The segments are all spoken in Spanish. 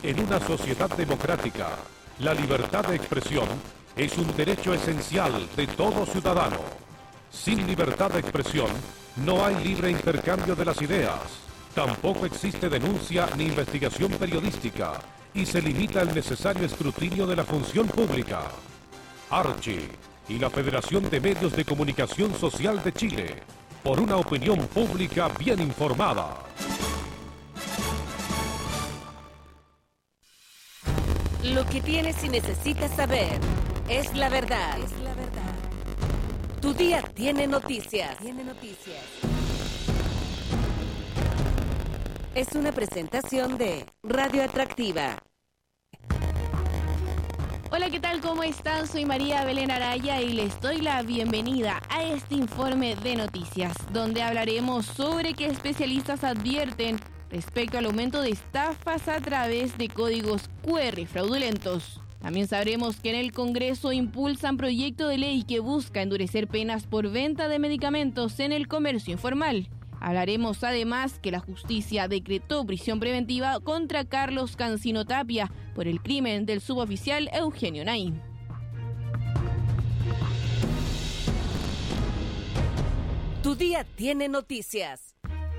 En una sociedad democrática, la libertad de expresión es un derecho esencial de todo ciudadano. Sin libertad de expresión, no hay libre intercambio de las ideas. Tampoco existe denuncia ni investigación periodística y se limita el necesario escrutinio de la función pública. Archie y la Federación de Medios de Comunicación Social de Chile, por una opinión pública bien informada. Lo que tienes y necesitas saber es la verdad. Tu día tiene noticias. Es una presentación de Radio Atractiva. Hola, ¿qué tal? ¿Cómo están? Soy María Belén Araya y les doy la bienvenida a este informe de noticias, donde hablaremos sobre qué especialistas advierten respecto al aumento de estafas a través de códigos QR fraudulentos. También sabremos que en el Congreso impulsan proyecto de ley que busca endurecer penas por venta de medicamentos en el comercio informal. Hablaremos además que la justicia decretó prisión preventiva contra Carlos Cancino Tapia por el crimen del suboficial Eugenio Naín. Tu día tiene noticias.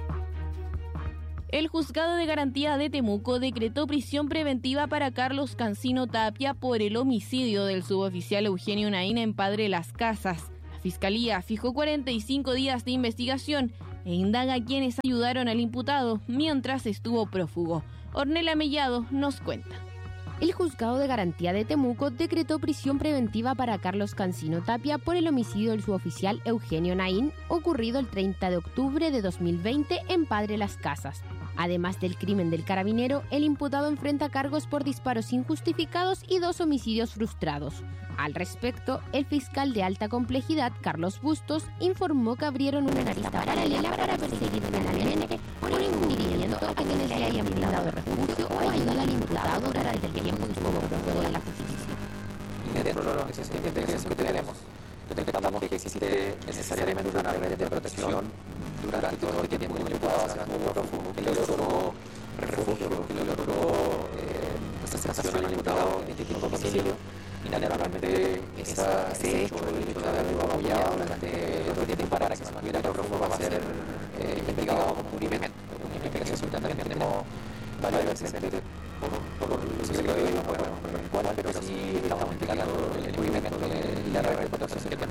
El Juzgado de Garantía de Temuco decretó prisión preventiva para Carlos Cancino Tapia por el homicidio del suboficial Eugenio Naín en Padre Las Casas. La Fiscalía fijó 45 días de investigación e indaga a quienes ayudaron al imputado mientras estuvo prófugo. Ornella Mellado nos cuenta. El Juzgado de Garantía de Temuco decretó prisión preventiva para Carlos Cancino Tapia por el homicidio del suboficial Eugenio Naín, ocurrido el 30 de octubre de 2020 en Padre Las Casas. Además del crimen del carabinero, el imputado enfrenta cargos por disparos injustificados y 2 homicidios frustrados. Al respecto, el fiscal de alta complejidad, Carlos Bustos, informó que abrieron una lista paralela para perseguir penalmente por incumplimiento a quienes le hayan brindado refugio o ayuda al imputado durante el tiempo que estuvo prófugo de la justicia. Y dentro de los expedientes que tenemos, detectamos que existe necesariamente una red de protección durante todo el tiempo que el imputado se mantuvo prófugo, que le otorgó refugio, que le otorgó prestación al imputado en distintos domicilios. Y naturalmente ese hecho, el hecho de haberlo apoyado durante otro tiempo para que se mantuviera prófugo va a ser investigado con cubrimiento. Una investigación que también tenemos varios antecedentes